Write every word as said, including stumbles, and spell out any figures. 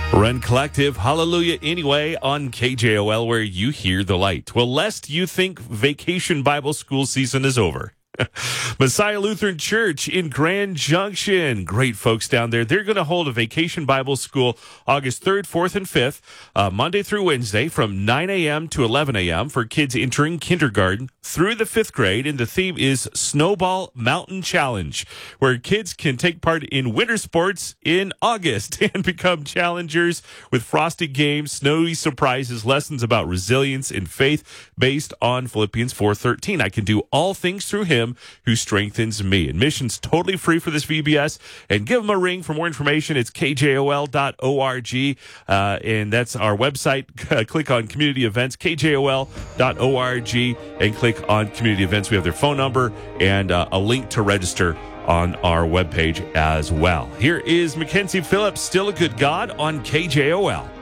Run Collective, Hallelujah Anyway on K J O L, where you hear the light. Well, lest you think Vacation Bible School season is over. Messiah Lutheran Church in Grand Junction. Great folks down there. They're going to hold a Vacation Bible School August third, fourth, and fifth, uh, Monday through Wednesday from nine a.m. to eleven a.m. for kids entering kindergarten through the fifth grade. And the theme is Snowball Mountain Challenge, where kids can take part in winter sports in August and become challengers with frosty games, snowy surprises, lessons about resilience and faith based on Philippians four thirteen. I can do all things through him who strengthens me. Admission's totally free for this V B S, and give them a ring for more information. It's k j o l dot org, uh, and that's our website. Uh, click on community events, k j o l dot org, and click on community events. We have their phone number and uh, a link to register on our webpage as well. Here is Mackenzie Phillips, Still a Good God on K J O L.